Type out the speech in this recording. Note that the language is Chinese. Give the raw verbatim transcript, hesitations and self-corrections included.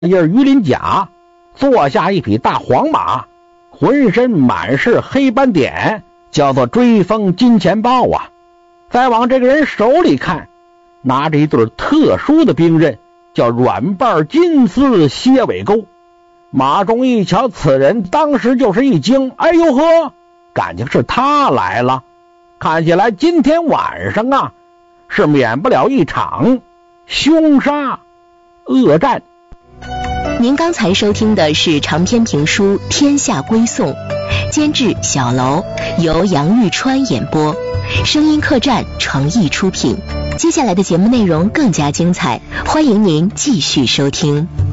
页鱼鳞甲，坐下一匹大黄马，浑身满是黑斑点，叫做追风金钱豹啊。再往这个人手里看，拿着一对特殊的兵刃，叫软瓣金丝蝎尾钩。马忠一瞧此人，当时就是一惊，哎呦呵，感情是他来了。看起来今天晚上啊，是免不了一场凶杀恶战。 您刚才收听的是长篇评书《天下归宋》，监制小楼，由杨玉川演播，声音客栈诚意出品。接下来的节目内容更加精彩，欢迎您继续收听。